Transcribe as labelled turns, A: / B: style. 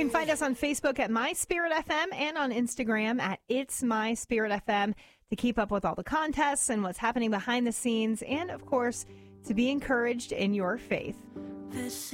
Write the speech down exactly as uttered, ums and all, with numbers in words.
A: can find us on Facebook at My Spirit F M and on Instagram at It's My Spirit F M to keep up with all the contests and what's happening behind the scenes, and, of course, to be encouraged in your faith.
B: This